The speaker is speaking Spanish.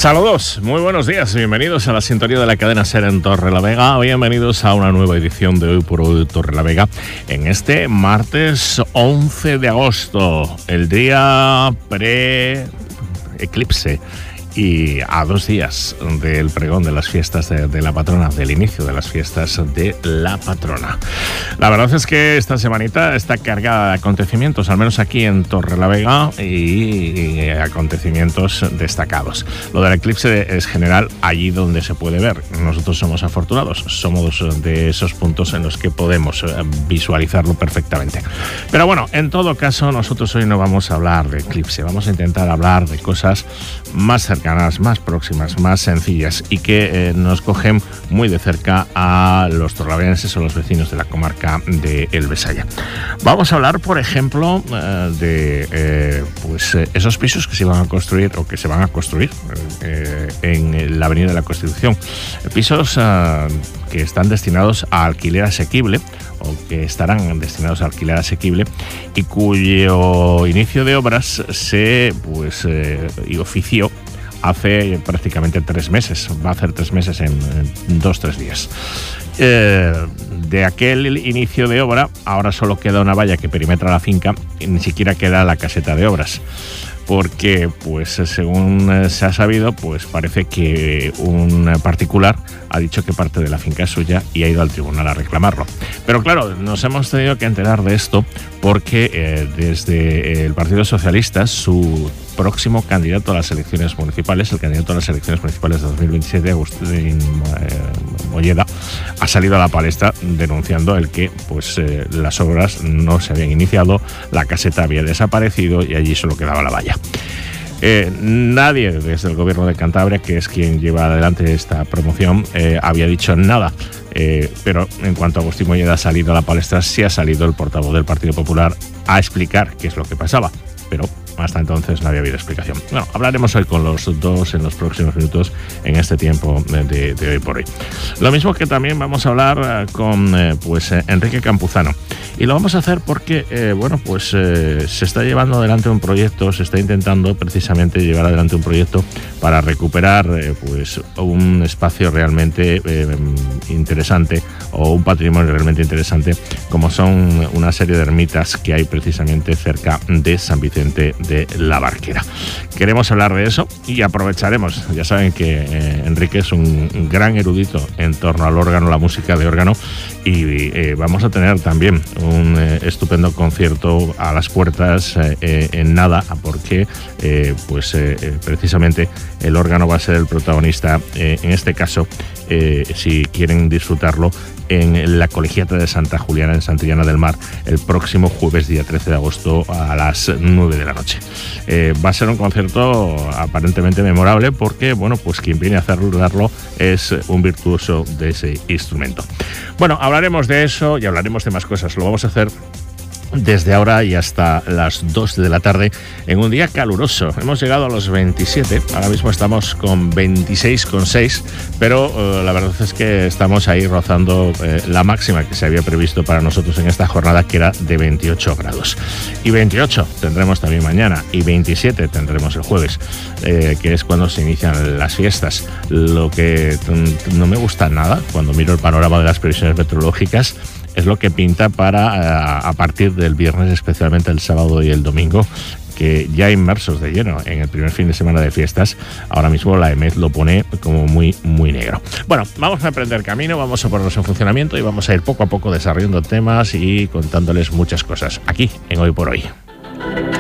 Saludos, muy buenos días, bienvenidos a la sintonía de la cadena SER en Torrelavega, bienvenidos a una nueva edición de Hoy por Hoy Torrelavega en este martes 11 de agosto, el día pre-eclipse. Y a 2 días del pregón de las fiestas de la patrona, del inicio de las fiestas de la patrona. La verdad es que esta semanita está cargada de acontecimientos, al menos aquí en Torrelavega, y acontecimientos destacados. Lo del eclipse es general allí donde se puede ver. Nosotros somos afortunados, somos de esos puntos en los que podemos visualizarlo perfectamente. Pero bueno, en todo caso, nosotros hoy no vamos a hablar de eclipse, vamos a intentar hablar de cosas más cercanas, más próximas, más sencillas y que nos cogen muy de cerca a los torrelavegenses o los vecinos de la comarca de El Besaya. Vamos a hablar, por ejemplo, de esos pisos que se van a construir o que se van a construir en la Avenida de la Constitución. Pisos que están destinados a alquiler asequible o que estarán destinados a alquiler asequible y cuyo inicio de obras se ofició hace prácticamente 3 meses, va a hacer 3 meses en 2-3 días. De aquel inicio de obra, ahora solo queda una valla que perimetra la finca y ni siquiera queda la caseta de obras. Porque, según se ha sabido, parece que un particular ha dicho que parte de la finca es suya y ha ido al tribunal a reclamarlo. Pero claro, nos hemos tenido que enterar de esto porque desde el Partido Socialista, su próximo candidato a las elecciones municipales, el candidato a las elecciones municipales de 2027, Agustín Molleda, ha salido a la palestra denunciando el que las obras no se habían iniciado, la caseta había desaparecido y allí solo quedaba la valla. Nadie desde el gobierno de Cantabria, que es quien lleva adelante esta promoción, había dicho nada. Pero en cuanto a Agustín Molleda ha salido a la palestra, sí ha salido el portavoz del Partido Popular a explicar qué es lo que pasaba. Pero hasta entonces no había habido explicación. Bueno, hablaremos hoy con los dos en los próximos minutos en este tiempo de Hoy por Hoy. Lo mismo que también vamos a hablar con Enrique Campuzano. Y lo vamos a hacer porque, se está llevando adelante un proyecto, se está intentando precisamente llevar adelante un proyecto para recuperar un espacio realmente interesante o un patrimonio realmente interesante, como son una serie de ermitas que hay precisamente cerca de San Vicente de la Barquera. Queremos hablar de eso y aprovecharemos. Ya saben que Enrique es un gran erudito en torno al órgano, la música de órgano, y vamos a tener también un estupendo concierto a las puertas en nada, porque precisamente el órgano va a ser el protagonista en este caso, si quieren disfrutarlo, en la Colegiata de Santa Juliana en Santillana del Mar el próximo jueves día 13 de agosto a las 9 de la noche. Va a ser un concierto aparentemente memorable porque, quien viene a darlo es un virtuoso de ese instrumento. Bueno, hablaremos de eso y hablaremos de más cosas. Lo vamos a hacer desde ahora y hasta las 2 de la tarde en un día caluroso. Hemos llegado a los 27, ahora mismo estamos con 26,6, pero la verdad es que estamos ahí rozando la máxima que se había previsto para nosotros en esta jornada, que era de 28 grados. Y 28 tendremos también mañana y 27 tendremos el jueves, que es cuando se inician las fiestas. Lo que no me gusta nada cuando miro el panorama de las previsiones meteorológicas es lo que pinta para a partir del viernes, especialmente el sábado y el domingo, que ya inmersos de lleno en el primer fin de semana de fiestas. Ahora mismo la EMET lo pone como muy, muy negro. Bueno, vamos a emprender camino, vamos a ponernos en funcionamiento y vamos a ir poco a poco desarrollando temas y contándoles muchas cosas aquí en Hoy por Hoy.